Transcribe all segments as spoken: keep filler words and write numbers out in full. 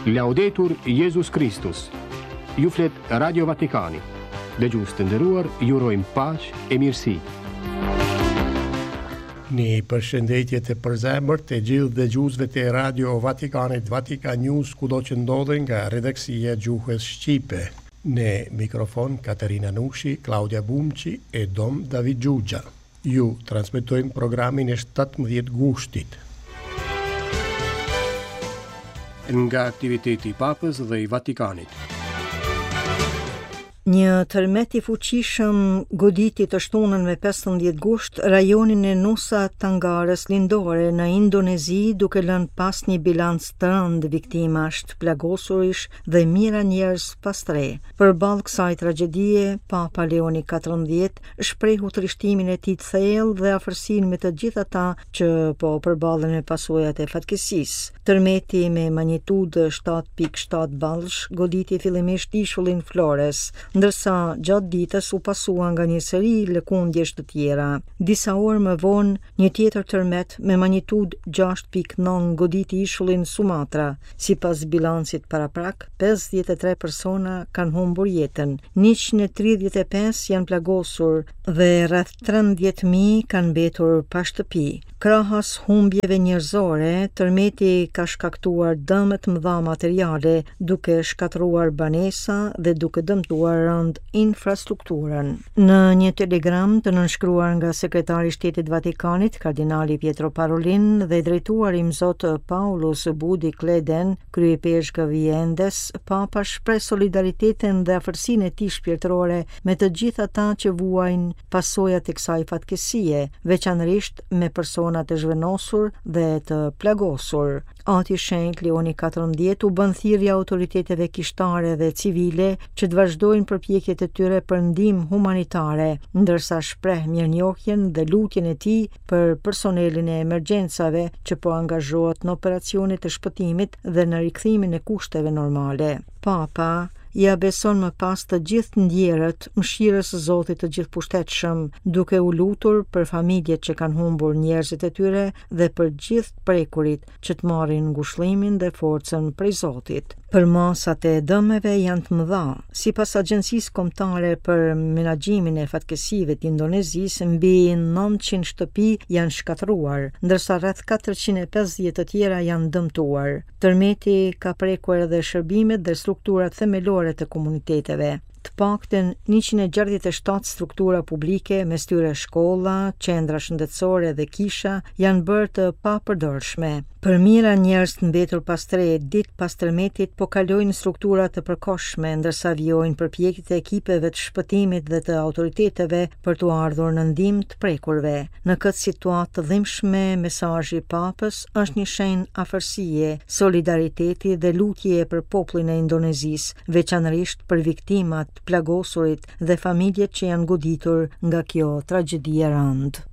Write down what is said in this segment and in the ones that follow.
Laudetur Jesus Christus. Ju flet Radio Vatikani. Dëgjues të nderuar, ju urojmë paqë e mirësi. Një përshëndetje të përzemërt të gjithë dëgjuesve të Radio Vatikanit, Vatikan News, kudo që ndodhen nga redaksia gjuhës shqipe. Në mikrofon Katerina Nushi, Claudia Bumqi e Dom David Gjugja. Ju transmetojmë programin e shtatëmbëdhjetë gushtit. Nga aktiviteti i Papës dhe i Vatikanit. Një tërmet i fuqishëm goditi të shtunën me pesëmbëdhjetë gusht rajonin e Nusa Tengares lindore në Indonezi, duke lënë pas një bilanc të rëndë viktimash të plagosurish dhe mijëra njerëz pas tre. Përballë kësaj tragjedie, Papa Leoni katërmbëdhjetë shprehu trishtimin e tij të thellë dhe afërsinë me të gjithë ata që po përballen me pasojat e fatkeqësisë. Tërmeti me magnitudë shtatë pikë shtatë ballësh goditi fillimisht ishullin Flores, ndërsa gjatë ditës u pasua nga një seri lëkundjesh të tjera. Disa orë më vonë, një tjetër tërmet me magnitudë gjashtë pikë nëntë goditi ishullin Sumatra. Sipas bilancit paraprak, pesëdhjetë e tre persona kanë humbur jetën, njëqind e tridhjetë e pesë janë plagosur dhe rreth trembëdhjetë mijë kanë mbetur pa shtëpi. Krahas humbjeve njerëzore, tërmeti ka shkaktuar dëme të mëdha materiale, duke shkatëruar banesa dhe duke dëmtuar rënd infrastrukturën. Në një telegram të nënshkruar nga sekretari i Shtetit Vatikanit, kardinali Pietro Parolin dhe drejtuar i Zot Paulus Budi Kleden, kryepeshk Viendes, Papa shpreh solidaritetin dhe afërsinë e tij shpirtërore me të gjithë ata që vuajnë pasojat e kësaj fatkeqësie, veçanërisht me persona të zhvenosur dhe të plagosur. Ati Shenjtë Leoni katërmbëdhjetë u bën thirrje autoriteteve kishtare dhe civile që të vazhdojnë përpjekjet e tyre për ndihmë humanitare, ndërsa shpreh mirënjohjen dhe lutjen e tij për personelin e emergjencave që po angazhohet në operacionet e shpëtimit dhe në rikthimin e kushteve normale. Papa ja beson më pas të gjithë ndjerët mëshirës së Zotit të gjithëpushtetshëm, duke u lutur për familjet që kanë humbur njerëzit e tyre dhe për gjithë prekurit që të marrin ngushëllimin dhe forcën prej Zotit. Përmasat e dëmeve janë të mëdha. Sipas Agjencisë Kombëtare për Menaxhimin e Fatkeqësive të Indonezisë, mbi nëntëqind shtëpi janë shkatëruar, ndërsa rreth katërqind e pesëdhjetë të tjera janë dëmtuar. Tërmeti ka prekur edhe shërbimet dhe strukturat themelore të komuniteteve. Të paktën njëqind e gjashtëdhjetë e shtatë struktura publike, mes tyre shkolla, qendra shëndetësore dhe kisha, janë bërë të papërdorshme. Përmira njerëz të mbetur pas tre ditë pas tërmetit po kalojnë struktura të përkohshme, ndërsa vijojnë përpjekjet e ekipeve të shpëtimit dhe të autoriteteve për t'u ardhur në ndihmë të prekurve. Në këtë situatë të dhimbshme, mesazhi i Papës është një shenjë afërsie, solidariteti dhe lutje për popullin e Indonezisë, veçanërisht për viktimat të plagosurit dhe familjet që janë goditur nga kjo tragjedi e rëndë.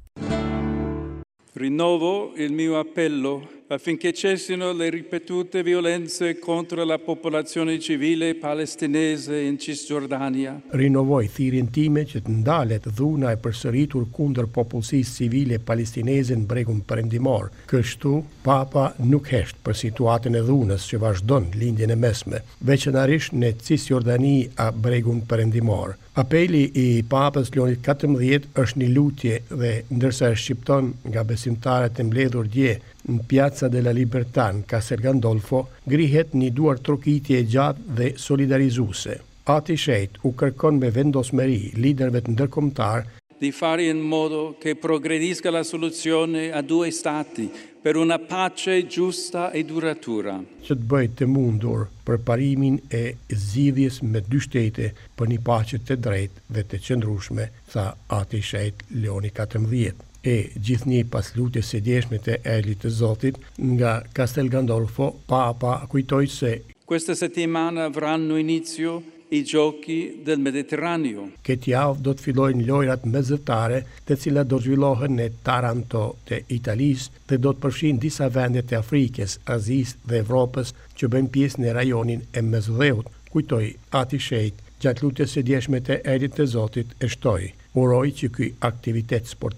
Rinnovo il mio appello affinché cessino le ripetute violenze contro la popolazione civile palestinese in Cisgiordania. Rinovoj thirrjen time që të ndalet dhuna e përsëritur kundër popullsisë civile palestineze në bregun perëndimor. Kështu, Papa nuk hesht për situatën e dhunës që vazhdon lindjen e mesme, veçanërisht në Cisjordani a bregun perëndimor. Apeli i Papës Leonit katërmbëdhjetë është një lutje dhe ndërsa e shqipton nga besimtarët e mbledhur dje në Piazza della Libertà në Castel Gandolfo, ngrihet një duar trokitje e gjatë dhe solidarizuese. Ati Shenjtë u kërkon me vendosmëri liderëve të ndërkombëtar di fare in modo che progredisca la soluzione a due stati per una pace giusta e duratura. Që të bëjë të mundur për parimin e zgjidhjes me dy shtete për një paqe të drejtë dhe të qëndrueshme, tha Ati Shenjtë Leoni katërmbëdhjetë. E gjithnjë pas lutjes së djeshme të Ejlit të Zotit nga Castel Gandolfo, Papa kujtoi se questa settimana avranno inizio i giochi del Mediterraneo. Këtë javë do të fillojnë lojrat mesdhetare, të cilat do zhvillohen në Taranto të Italisë dhe do të përfshin disa vende të Afrikës, Azisë dhe Evropës që bëjnë pjesë në rajonin e Mesdheut, kujtoi Ati Shenjtë gjatë lutjes së djeshme të Ejlit të Zotit e shtoi. Uroj që ky aktivitet sportiv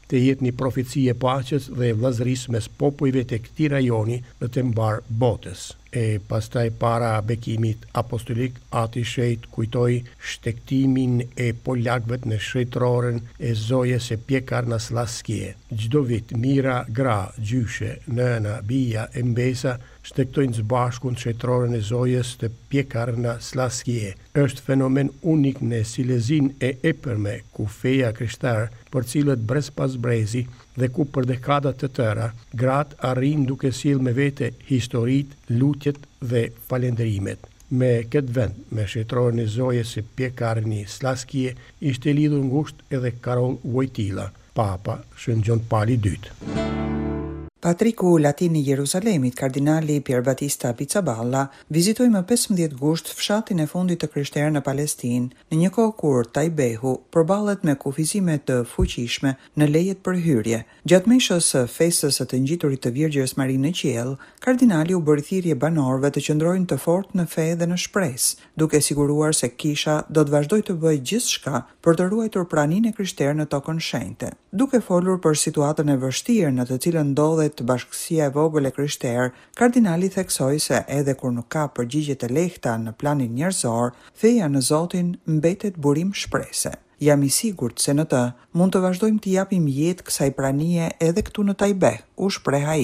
të jetë një profeci e paqes dhe vëllazërisë mes popujve të këtij rajoni në të mbar botës. E pastaj para bekimit apostolik, Ati i Shenjtë kujtoi shtektimin e polakëve në shtetërorën e zojës së Piekarna Slaskie. Çdo vit mira gra, gjyshe, nëna, bija e mbesa shtektojnë së bashku në shtetërorën e zojës të Piekarna Slaskie. Është fenomen unik në Silezin e epërme, ku feja krishterë, për cilët brez pas brezi dhe ku për dekada të tëra, gratë arrin duke sjellë me vete historitë, lutjet dhe falenderimet. Me këtë vend, me shtetërorën e zojës së Piekarni Slaskie, ishte lidhur ngushtë edhe Karol Wojtyla, Papa Shën Gjon Pali i dytë. Patriku Latin i Jeruzalemit, kardinali Pierbattista Pizzaballa, vizitoi më pesëmbëdhjetë gusht fshatin e fundit të krishterë në Palestinë, në një kohë kur Tajbehu përballet me kufizime të fuqishme në lejet për hyrje. Gjatë mishës së festës së të ngjiturit të Virgjës Marinë në qiell, kardinali u bëri thirrje banorëve të qëndrojnë të fortë në fe dhe në shpresë, duke siguruar se kisha do të vazhdojë të bëjë gjithçka për të ruajtur praninë e krishterë në tokën shenjte. Duke folur për situatën e vështirë në të cilën ndodhet Bashkësia e vogël e krishterë, kardinali theksoi se edhe kur nuk ka përgjigje të lehta në planin njerëzor, feja në Zotin mbetet burim shprese. Jam i sigurt se në të mund të vazhdojmë të japim jetë kësaj pranie edhe këtu në Tajbeh, u shpreh ai.